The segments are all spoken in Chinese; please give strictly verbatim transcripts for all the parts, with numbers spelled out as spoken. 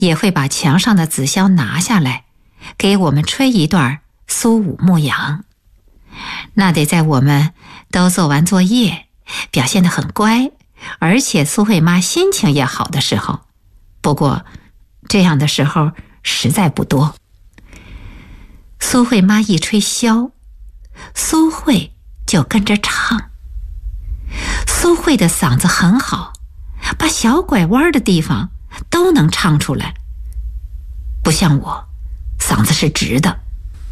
也会把墙上的紫箫拿下来，给我们吹一段苏武牧羊。那得在我们都做完作业，表现得很乖，而且苏慧妈心情也好的时候。不过这样的时候实在不多。苏慧妈一吹箫，苏慧就跟着唱。苏慧的嗓子很好，把小拐弯的地方都能唱出来，不像我，嗓子是直的。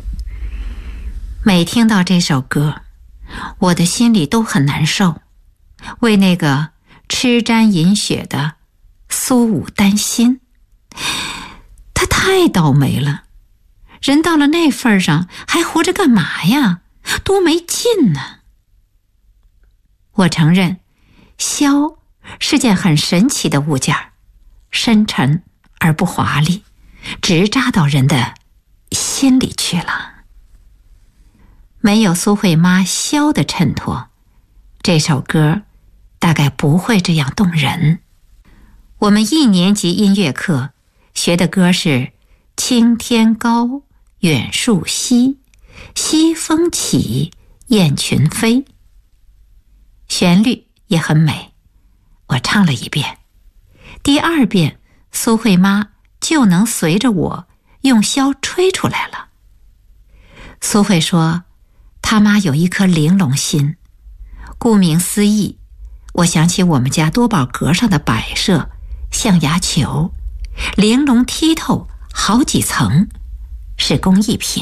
每听到这首歌，我的心里都很难受，为那个吃沾饮血的苏武担心。他太倒霉了，人到了那份上还活着干嘛呀？多没劲呢！我承认，箫是件很神奇的物件，深沉而不华丽，直扎到人的心里去了。没有苏慧妈箫的衬托，这首歌大概不会这样动人。我们一年级音乐课学的歌是青天高，远树稀，西风起，雁群飞。旋律也很美，我唱了一遍。第二遍，苏慧妈就能随着我用箫吹出来了。苏慧说，她妈有一颗玲珑心。顾名思义，我想起我们家多宝阁上的摆设，象牙球，玲珑剔透，好几层，是工艺品。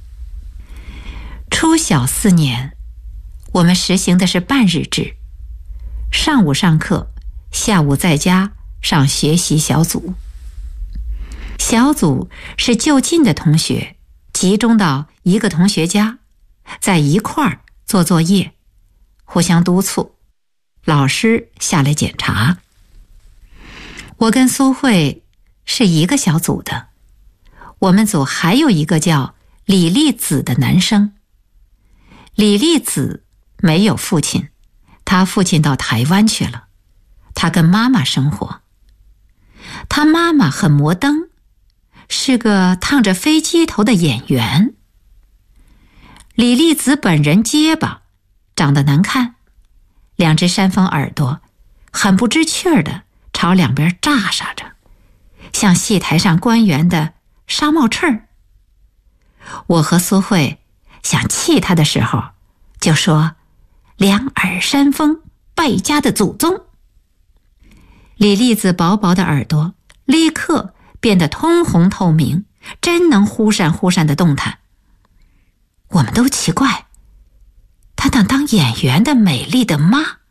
初小四年，我们实行的是半日制，上午上课，下午在家上学习小组。小组是就近的同学集中到一个同学家，在一块儿做作业，互相督促，老师下来检查。我跟苏慧是一个小组的，我们组还有一个叫李立子的男生。李立子没有父亲，他父亲到台湾去了，他跟妈妈生活。他妈妈很摩登，是个烫着飞机头的演员。李立子本人结巴，长得难看，两只山峰耳朵很不知趣儿的朝两边炸撒着，像戏台上官员的纱帽翅儿。我和苏慧想气他的时候，就说两耳山峰，败家的祖宗。李栗子薄薄的耳朵立刻变得通红透明，真能忽闪忽闪的动弹。我们都奇怪，她能当演员的美丽的妈